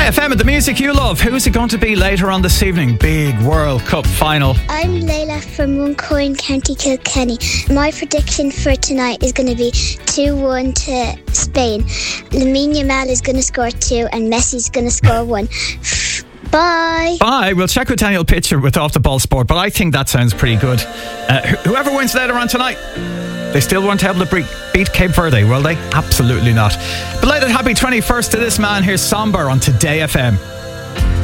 FM and the music you love. Who's it going to be later on this evening? Big World Cup final. I'm Layla from Runcorn, County Kilkenny. My prediction for tonight is going to be 2-1 to Spain. Lamine Yamal is going to score 2 and Messi's going to score 1. Bye. Bye. We'll check with Daniel Pitcher with Off the Ball Sport, but I think that sounds pretty good. Whoever wins later on tonight, they still won't able to beat Cape Verde, will they? Absolutely not. Belated happy 21st to this man. Here's Somber on Today FM.